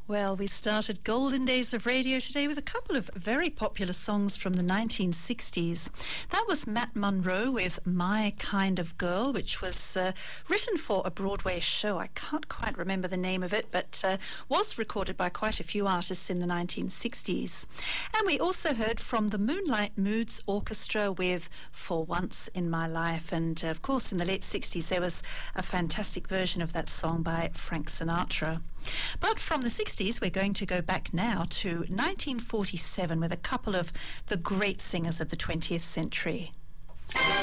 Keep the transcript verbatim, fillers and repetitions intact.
Well, we started Golden Days of Radio today with a couple of very popular songs from the nineteen sixties. That was Matt Monro with My Kind of Girl, which was uh, written for a Broadway show. I can't quite remember the name of it, but uh, was recorded by quite a few artists in the nineteen sixties. And we also heard from the Moonlight Moods Orchestra with For Once in My Life. And, uh, of course, in the late sixties, there was a fantastic version of that song by Frank Sinatra. But from the sixties, we're going to go back now to nineteen forty-seven with a couple of the great singers of the twentieth century.